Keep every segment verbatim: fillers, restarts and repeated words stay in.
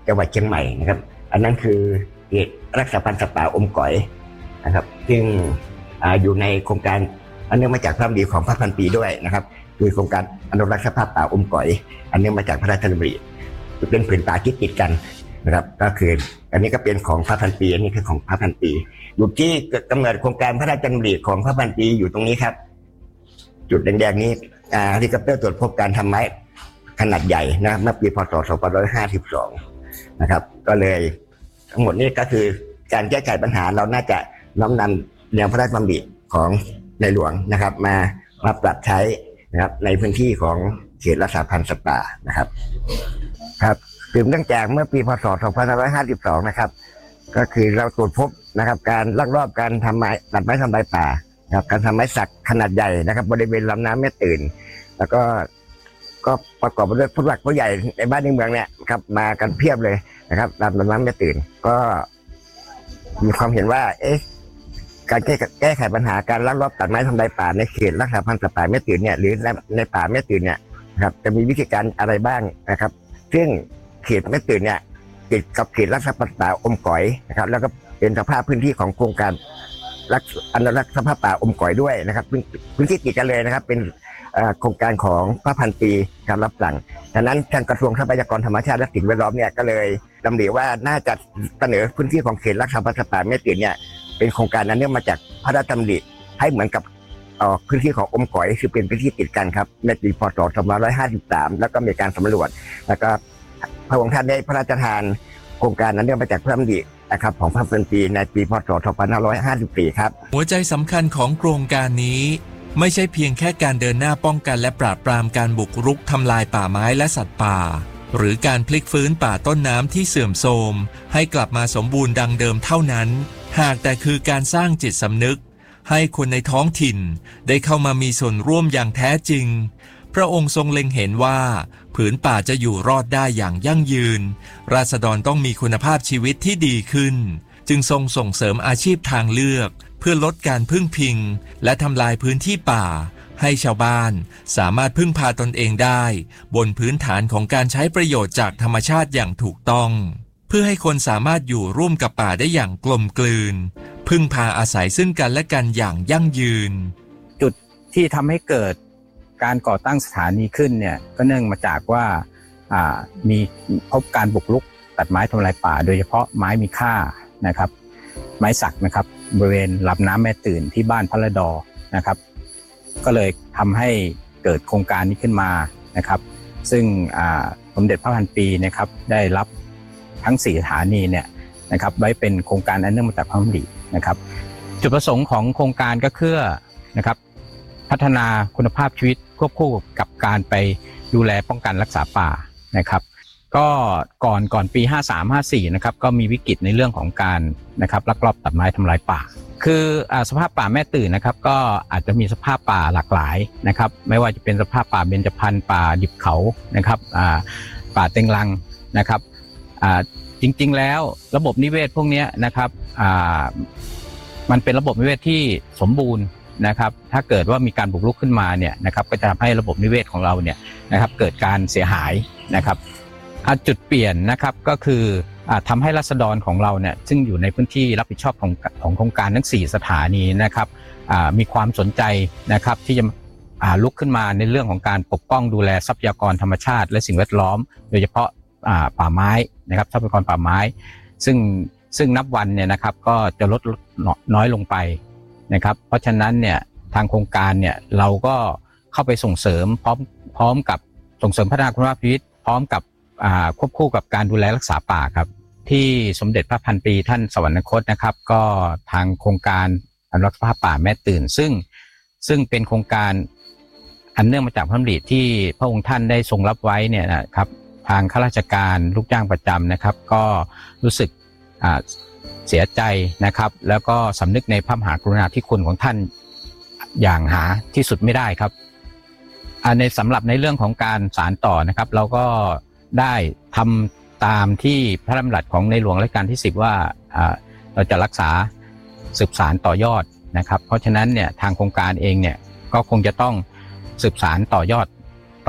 จังหวัดเชียงใหม่นะครับอันนั้นคือเขตรักษาพันธุ์สัตว์ป่าอมก๋อยนะครับซึ่งอยู่ในโครงการอันเนื่องมาจากพระราชดำริของพระพันปีด้วยนะครับคือโครงการอนุรักษ์สภาพป่าอมก๋อยอันเนื่องมาจากพระราชดำริเป็นผืนป่าที่ติดกันนะครับก็คืออันนี้ก็เป็นของพระพันปีอันนี้คือของพระพันปีอยู่ที่กำเนิดโครงการพระราชดำริของพระพันปีอยู่ตรงนี้ครับจุดแดงๆนี้เฮลิคอปเตอร์ตรวจพบการทำไม้ขนาดใหญ่นะเมื่อปีพ.ศ. สองพันห้าร้อยห้าสิบสองนะครับก็เลยทั้งหมดนี้ก็คือการแก้ไขปัญหาเราน่าจะน้อมนำแนวพระราชดำริของในหลวงนะครับมามาปรับใช้นะครับในพื้นที่ของเขตรักษาพันธุ์สัตว์ป่านะครับครับสืบเนื่องจากเมื่อปีพ.ศ. สองพันห้าร้อยห้าสิบสองนะครับก็คือเราตรวจพบนะครับการลักลอบการทำไม้ตัดไม้ทำลายป่านะครับการทำไม้สักขนาดใหญ่นะครับบริเวณลำน้ำแม่ตื่นแล้วก็ก็ประกอบไปด้วยผู้หลักผู้ใหญ่ในบ้านในเมืองเนี่ยครับมากันเพียบเลยนะครับลำน้ำแม่ตื่นก็มีความเห็นว่าเอ๊ะการแก้แก้ไขปัญหาการลักลอบตัดไม้ทำลายป่าในเขตรักษาพันธุ์สัตว์ป่าแม่ตื่นเนี่ยหรือในป่าแม่ตื่นเนี่ยนะครับจะมีวิธีการอะไรบ้างนะครับซึ่งเขตแม่ตื่นเนี่ยติดกับเขตรักษาพันธุ์ป่าอมก๋อยนะครับแล้วก็เป็นสภาพพื้นที่ของโครงการรักอนุรักษ์สภาพป่าอมก๋อยด้วยนะครับพื้นที่ติดกันเลยนะครับเป็นโครงการของพระพันปีการรับสั่งดังนั้นทางกระทรวงทรัพยากรธรรมชาติและสิ่งแวดล้อมเนี่ยก็เลยดำริว่าน่าจะเสนอพื้นที่ของเขตรักษาพันธุ์สัตว์ป่าแม่ตื่นเนี่ยเป็นโครงการนั้นเนื่องมาจากพระราชดำริให้เหมือนกับพื้นที่ของอมก๋อยคือเป็นพื้นที่ติดกันครับในปีพ.ศ. สองพันห้าร้อยห้าสิบสามแล้วก็มีการสำรวจแล้วก็พระองค์ท่านได้พระราชทานโครงการนั้นเนื่องมาจากพระราชดำรินะครับของพระพันปีในปีพ.ศ. สองพันห้าร้อยห้าสิบสี่ครับหัวใจสำคัญของโครงการนี้ไม่ใช่เพียงแค่การเดินหน้าป้องกันและปราบปรามการบุกรุกทำลายป่าไม้และสัตว์ป่าหรือการพลิกฟื้นป่าต้นน้ำที่เสื่อมโทรมให้กลับมาสมบูรณ์ดังเดิมเท่านั้นหากแต่คือการสร้างจิตสำนึกให้คนในท้องถิ่นได้เข้ามามีส่วนร่วมอย่างแท้จริงพระองค์ทรงเล็งเห็นว่าผืนป่าจะอยู่รอดได้อย่างยั่งยืนราษฎรต้องมีคุณภาพชีวิตที่ดีขึ้นจึงทรงส่งเสริมอาชีพทางเลือกเพื่อลดการพึ่งพิงและทำลายพื้นที่ป่าให้ชาวบ้านสามารถพึ่งพาตนเองได้บนพื้นฐานของการใช้ประโยชน์จากธรรมชาติอย่างถูกต้องเพื่อให้คนสามารถอยู่ร่วมกับป่าได้อย่างกลมกลืนพึ่งพาอาศัยซึ่งกันและกันอย่างยั่งยืนจุดที่ทำให้เกิดการก่อตั้งสถานีขึ้นเนี่ยก็เนื่องมาจากว่ามีพบการบุกรุกตัดไม้ทำลายป่าโดยเฉพาะไม้มีค่านะครับไม้สักนะครับบริเวณลำน้ำแม่ตื่นที่บ้านพระละดอนะครับก็เลยทำให้เกิดโครงการนี้ขึ้นมานะครับซึ่งสมเด็จพระพันปีนะครับได้รับทั้งสี่สถานีเนี่ยนะครับไว้เป็นโครงการอันเนื่องมาจากพระดำรินะครับจุดประสงค์ของโครงการก็เพื่อนะครับพัฒนาคุณภาพชีวิตควบคู่กับการไปดูแลป้องกันรักษาป่านะครับก็ก่อนก่อนปีห้าสาม ห้าสี่นะครับก็มีวิกฤตในเรื่องของการนะครับลักลอบตัดไม้ทำลายป่าคือสภาพป่าแม่ตื่นนะครับก็อาจจะมีสภาพป่าหลากหลายนะครับไม่ว่าจะเป็นสภาพป่าเบญจพรรณป่าดิบเขานะครับป่าเต็งรังนะครับจริงๆแล้วระบบนิเวศพวกนี้นะครับมันเป็นระบบนิเวศที่สมบูรณ์นะครับถ้าเกิดว่ามีการบุกรุกขึ้นมาเนี่ยนะครับก็จะทำให้ระบบนิเวศของเราเนี่ยนะครับเกิดการเสียหายนะครับจุดเปลี่ยนนะครับก็คือทำให้ราษฎรของเราเนี่ยซึ่งอยู่ในพื้นที่รับผิดชอบของของโครงการทั้งสี่สถานีนะครับมีความสนใจนะครับที่จะลุกขึ้นมาในเรื่องของการปกป้องดูแลทรัพยากรธรรมชาติและสิ่งแวดล้อมโดยเฉพาะป่าไม้นะครับทรัพยากรป่าไม้ซึ่งซึ่งนับวันเนี่ยนะครับก็จะลดน้อยลงไปนะครับเพราะฉะนั้นเนี่ยทางโครงการเนี่ยเราก็เข้าไปส่งเสริมพร้อมพร้อมกับส่งเสริมพัฒนาคุณภาพชีวิตพร้อมกับควบคู่กับการดูแลรักษาป่าครับที่สมเด็จพระพันปีท่านสวรรคตนะครับก็ทางโครงการอนุรักษ์สภาพป่าแม่ตื่นซึ่งซึ่งเป็นโครงการอันเนื่องมาจากพระดำริที่พระองค์ท่านได้ทรงรับไว้เนี่ยนะครับทางข้าราชการลูกจ้างประจำนะครับก็รู้สึกเสียใจนะครับแล้วก็สำนึกในพระมหากรุณาธิคุณของท่านอย่างหาที่สุดไม่ได้ครับในสำหรับในเรื่องของการสานต่อนะครับเราก็ได้ทำตามที่พระดำรัสของในหลวงรัชกาลที่สิบว่าเราจะรักษาสืบสานต่อยอดนะครับเพราะฉะนั้นเนี่ยทางโครงการเองเนี่ยก็คงจะต้องสืบสานต่อยอด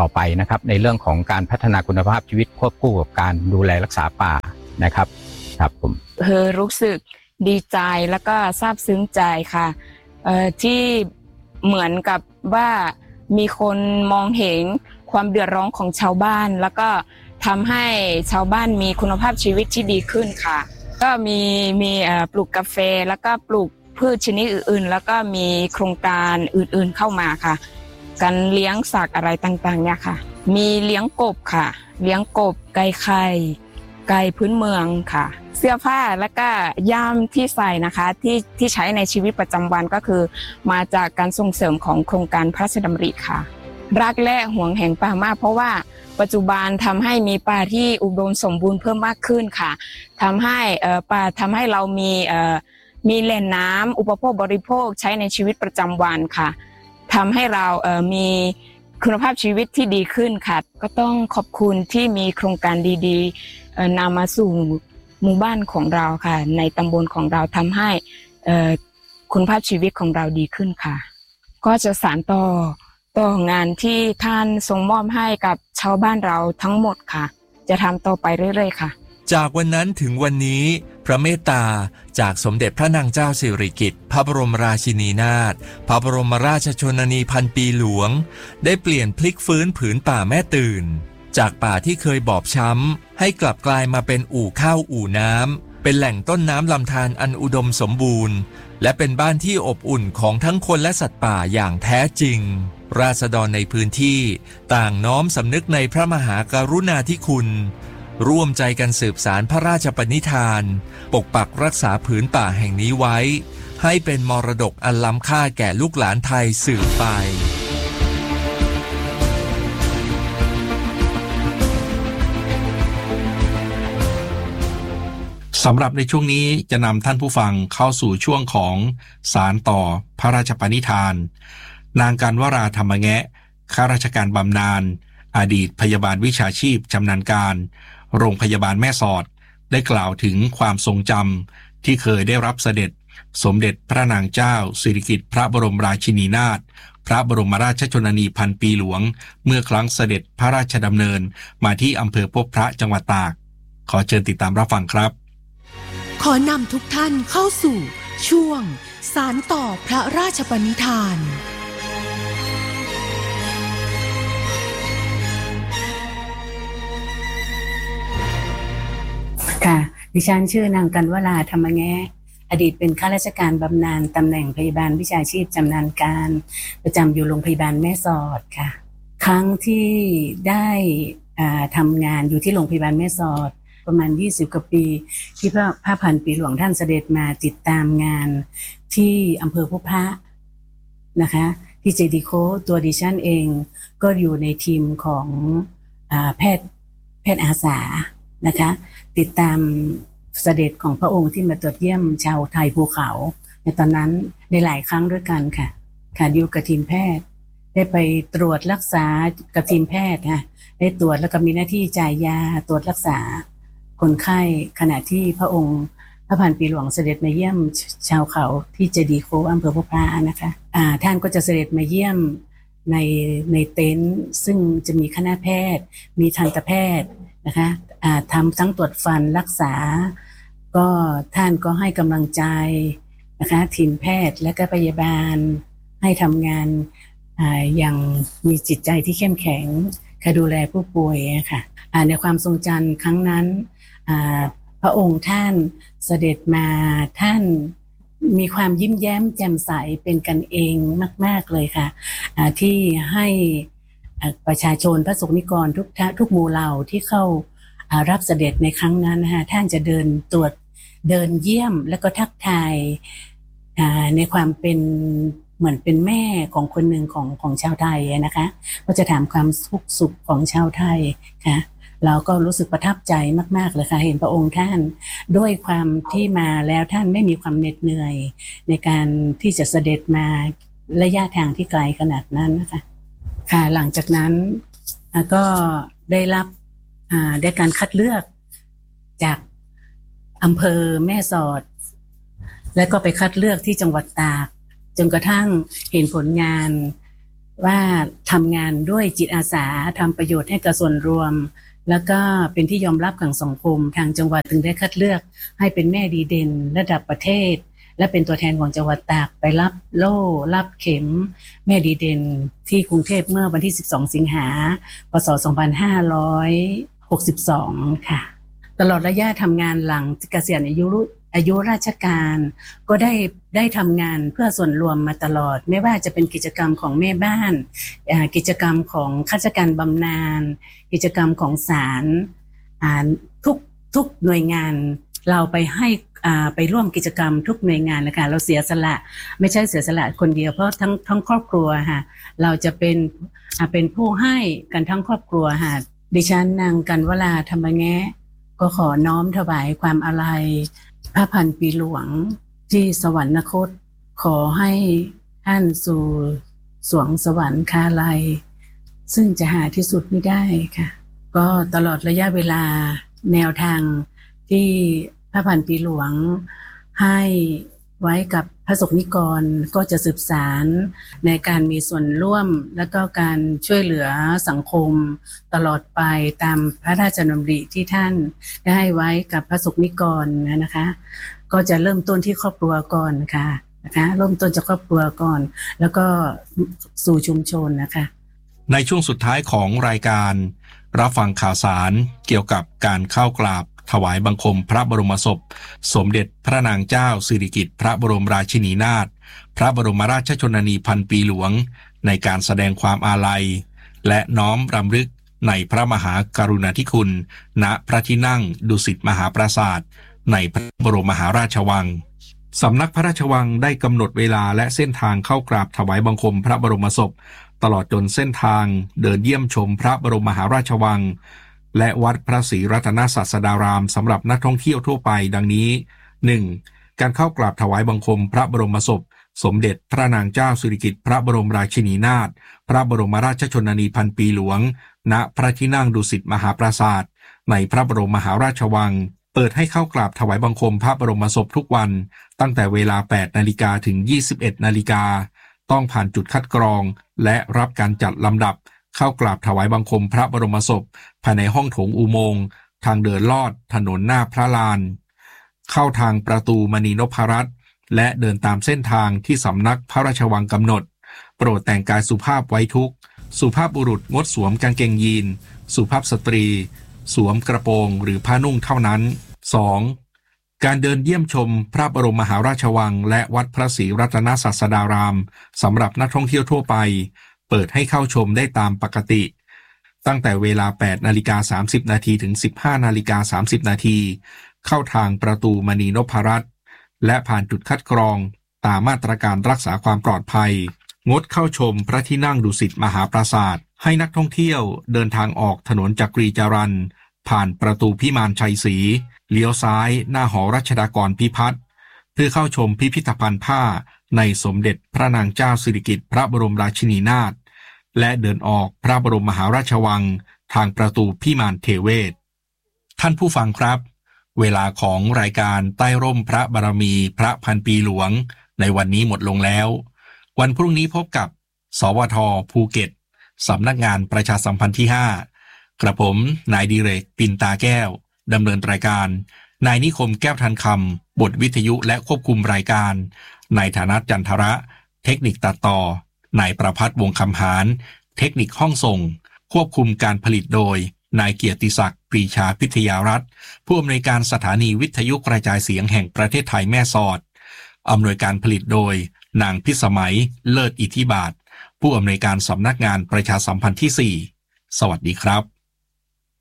ต่อไปนะครับในเรื่องของการพัฒนาคุณภาพชีวิตควบคู่กับการดูแลรักษาป่านะครับครับผมเธอรู้สึกดีใจแล้วก็ซาบซึ้งใจค่ะเอ่อที่เหมือนกับว่ามีคนมองเห็นความเดือดร้อนของชาวบ้านแล้วก็ทำให้ชาวบ้านมีคุณภาพชีวิตที่ดีขึ้นค่ะก็มีมีเอ่อปลูกกาแฟแล้วก็ปลูกพืชชนิดอื่นๆแล้วก็มีโครงการอื่นๆเข้ามาค่ะการเลี้ยงสัตว์อะไรต่างๆเนี่ยค่ะมีเลี้ยงกบค่ะเลี้ยงกบไก่ไข่ไก่พื้นเมืองค่ะเสื้อผ้าแล้วก็ย่ามที่ใส่นะคะที่ที่ใช้ในชีวิตประจำวันก็คือมาจากการส่งเสริมของโครงการพระราชดำริค่ะรักและห่วงแห่งป่ามากเพราะว่าปัจจุบันทำให้มีป่าที่อุดมสมบูรณ์เพิ่มมากขึ้นค่ะทำให้เอ่อป่าทำให้เรามีเอ่อมีแหล่งน้ำอุปโภคบริโภคใช้ในชีวิตประจำวันค่ะทำให้เราเอ่อมีคุณภาพชีวิตที่ดีขึ้นค่ะก็ต้องขอบคุณที่มีโครงการดีๆเอ่อนำมาสู่หมู่บ้านของเราค่ะในตำบลของเราทำให้เอ่อคุณภาพชีวิตของเราดีขึ้นค่ะก็จะสานต่อต่องานที่ท่านทรงมอบให้กับชาวบ้านเราทั้งหมดค่ะจะทำต่อไปเรื่อยๆค่ะจากวันนั้นถึงวันนี้พระเมตตาจากสมเด็จพระนางเจ้าสิริกิติ์พระบรมราชินีนาถพระบรมราชชนนีพันปีหลวงได้เปลี่ยนพลิกฟื้นผืนป่าแม่ตื่นจากป่าที่เคยบอบช้ำให้กลับกลายมาเป็นอู่ข้าวอู่น้ำเป็นแหล่งต้นน้ำลำธารอันอุดมสมบูรณ์และเป็นบ้านที่อบอุ่นของทั้งคนและสัตว์ป่าอย่างแท้จริงราษฎรในพื้นที่ต่างน้อมสำนึกในพระมหากรุณาธิคุณร่วมใจกันสืบสารพระราชปณิธานปกปักรักษาผืนป่าแห่งนี้ไว้ให้เป็นมรดกอันล้ำค่าแก่ลูกหลานไทยสืบไปสำหรับในช่วงนี้จะนำท่านผู้ฟังเข้าสู่ช่วงของสารต่อพระราชปณิธานนางกันวราธรรมแงะข้าราชการบำนาญอดีตพยาบาลวิชาชีพชำนาญการโรงพยาบาลแม่สอดได้กล่าวถึงความทรงจำที่เคยได้รับเสด็จสมเด็จพระนางเจ้าสิริกิติ์พระบรมราชินีนาถพระบรมราชชนนีพันปีหลวงเมื่อครั้งเสด็จพระราชดำเนินมาที่อำเภอพบพระจังหวัดตากขอเชิญติดตามรับฟังครับขอนำทุกท่านเข้าสู่ช่วงสารต่อพระราชปณิธานค่ะดิฉันชื่อนางกันวราธรรมแงะอดีตเป็นข้าราชการบำนาญตำแหน่งพยาบาลวิชาชีพชำนาญการประจำอยู่โรงพยาบาลแม่สอดค่ะครั้งที่ได้ทำงานอยู่ที่โรงพยาบาลแม่สอดประมาณยี่สิบกว่าปีที่พระพระพันปีหลวงท่านเสด็จมาติดตามงานที่อำเภอพบพระนะคะที่เจดีโคตัวดิฉันเองก็อยู่ในทีมของแพทย์แพทย์อาสานะคะติดตามเสด็จของพระองค์ที่มาตรวจเยี่ยมชาวไทยภูเขาในตอนนั้นในหลายครั้งด้วยกันค่ะค่ะอยู่กับทีมแพทย์ได้ไปตรวจรักษากับทีมแพทย์ค่ะได้ตรวจแล้วก็มีหน้าที่จ่ายยาตรวจรักษาคนไข้ขณะที่พระองค์พระพันปีหลวงเสด็จมาเยี่ยมชาวเขาที่เจดีย์โคอำเภอพบพระนะคะอ่าท่านก็จะเสด็จมาเยี่ยมในในเต็นท์ซึ่งจะมีคณะแพทย์มีทันตแพทย์นะคะอ่าทำทั้งตรวจฟันรักษาก็ท่านก็ให้กำลังใจนะคะทีมแพทย์และก็พยาบาลให้ทำงานอ่าอย่างมีจิตใจที่เข้มแข็งค่ะดูแลผู้ป่วยค่ะอ่าในความทรงจำครั้งนั้นพระองค์ท่านเสด็จมาท่านมีความยิ้มแย้มแจ่มใสเป็นกันเองมากๆเลยค่ะที่ให้ประชาชนพระสงฆ์นิกรทุกทุกหมู่เหล่าที่เข้ารับเสด็จในครั้งนั้นนะคะท่านจะเดินตรวจเดินเยี่ยมแล้วก็ทักทายในความเป็นเหมือนเป็นแม่ของคนหนึ่งของของชาวไทยนะคะก็จะถามความสุขสุขของชาวไทยค่ะเราก็รู้สึกประทับใจมากๆเลยค่ะเห็นพระองค์ท่านด้วยความที่มาแล้วท่านไม่มีความเหน็ดเหนื่อยในการที่จะเสด็จมาระยะทางที่ไกลขนาดนั้นนะคะค่ะหลังจากนั้นก็ได้รับได้การคัดเลือกจากอำเภอแม่สอดและก็ไปคัดเลือกที่จังหวัดตากจนกระทั่งเห็นผลงานว่าทำงานด้วยจิตอาสาทำประโยชน์ให้กับส่วนรวมแล้วก็เป็นที่ยอมรับของสังคมทางจังหวัดถึงได้คัดเลือกให้เป็นแม่ดีเด่นระดับประเทศและเป็นตัวแทนของจังหวัดตากไปรับโล่รับเข็มแม่ดีเด่นที่กรุงเทพเมื่อวันที่สิบสองสิงหาคมพ.ศ. สองพันห้าร้อยหกสิบสองค่ะตลอดระยะทำงานหลังเกษียณอายุอายุราชการก็ได้ได้ทำงานเพื่อส่วนรวมมาตลอดไม่ว่าจะเป็นกิจกรรมของแม่บ้านกิจกรรมของข้าราชการบำนาญกิจกรรมของศาลทุกทุกหน่วยงานเราไปให้ไปร่วมกิจกรรมทุกหน่วยงานนะคะเราเสียสละไม่ใช่เสียสละคนเดียวเพราะทั้งทั้งครอบครัวค่ะเราจะเป็นเป็นผู้ให้กันทั้งครอบครัวค่ะดิฉันนางกันวราธรรมแงะก็ขอน้อมถวายความอาลัยพระพันปีหลวงที่สวรรคตขอให้ท่านสู่สวงสวรรคาลัยซึ่งจะหาที่สุดไม่ได้ค่ะก็ตลอดระยะเวลาแนวทางที่พระพันปีหลวงให้ไว้กับพระสงฆ์นิกรก็จะสืบสานในการมีส่วนร่วมและก็การช่วยเหลือสังคมตลอดไปตามพระราชดำริที่ท่านได้ให้ไว้กับพระสงฆ์นิกรนะคะก็จะเริ่มต้นที่ครอบครัวก่อนค่ะนะคะเริ่มต้นจากครอบครัวก่อนแล้วก็สู่ชุมชนนะคะในช่วงสุดท้ายของรายการรับฟังข่าวสารเกี่ยวกับการเข้ากราบถวายบังคมพระบรมศพสมเด็จพระนางเจ้าสิริกิติ์พระบรมราชินีนาถพระบรมราชชนนีพันปีหลวงในการแสดงความอาลัยและน้อมรำลึกในพระมหากรุณาธิคุณณพระที่นั่งดุสิตมหาปราสาทในพระบรมมหาราชวังสำนักพระราชวังได้กำหนดเวลาและเส้นทางเข้ากราบถวายบังคมพระบรมศพตลอดจนเส้นทางเดินเยี่ยมชมพระบรมมหาราชวังและวัดพระศรีรัตนศาสดารามสำหรับนักท่องเที่ยวทั่วไปดังนี้ หนึ่ง. การเข้ากราบถวายบังคมพระบรมศพสมเด็จพระนางเจ้าสิริกิติ์พระบรมราชินีนาถพระบรมราชชนนีพันปีหลวงณพระที่นั่งดุสิตมหาปราสาทในพระบรมมหาราชวังเปิดให้เข้ากราบถวายบังคมพระบรมศพทุกวันตั้งแต่เวลา แปดนาฬิกา ถึง ยี่สิบเอ็ดนาฬิกาต้องผ่านจุดคัดกรองและรับการจัดลำดับเข้ากราบถวายบังคมพระบรมศพภายในห้องโถงอุโมงค์ทางเดินลอดถนนหน้าพระลานเข้าทางประตูมณีนพรัตน์และเดินตามเส้นทางที่สำนักพระราชวังกำหนดโปรดแต่งกายสุภาพไว้ทุกข์สุภาพบุรุษงดสวมกางเกงยีนสุภาพสตรีสวมกระโปรงหรือผ้านุ่งเท่านั้น สอง. การเดินเยี่ยมชมพระบรมมหาราชวังและวัดพระศรีรัตนศาสดารามสำหรับนักท่องเที่ยวทั่วไปเปิดให้เข้าชมได้ตามปกติตั้งแต่เวลา แปดนาฬิกาสามสิบนาที ถึง สิบห้านาฬิกาสามสิบนาทีเข้าทางประตูมณีนพรัตน์และผ่านจุดคัดกรองตามมาตรการรักษาความปลอดภัยงดเข้าชมพระที่นั่งดุสิตมหาปราสาทให้นักท่องเที่ยวเดินทางออกถนนจักรีจรัญผ่านประตูพิมานชัยศรีเลี้ยวซ้ายหน้าหอรัชดากรพิพัฒน์เพื่อเข้าชมพิพิธภัณฑ์ผ้าในสมเด็จพระนางเจ้าสิริกิติ์พระบรมราชินีนาถและเดินออกพระบรมมหาราชวังทางประตูพิมานเทเวศท่านผู้ฟังครับเวลาของรายการใต้ร่มพระบารมีพระพันปีหลวงในวันนี้หมดลงแล้ววันพรุ่งนี้พบกับสวท.ภูเก็ตสำนักงานประชาสัมพันธ์ที่ห้ากระผมนายดิเรกปินตาแก้วดำเนินรายการนายนิคมแก้วทันคำบทวิทยุและควบคุมรายการนายธนัสจันทระเทคนิคตัดต่อนายประภัสวงศ์คำหารเทคนิคห้องส่งควบคุมการผลิตโดยนายเกียรติศักดิ์ปรีชาพิทยารัตน์ผู้อำนวยการสถานีวิทยุกระจายเสียงแห่งประเทศไทยแม่สอดอำนวยการผลิตโดยนางพิสมัยเลิศอิทธิบาทผู้อำนวยการสำนักงานประชาสัมพันธ์ที่สี่สวัสดีครับ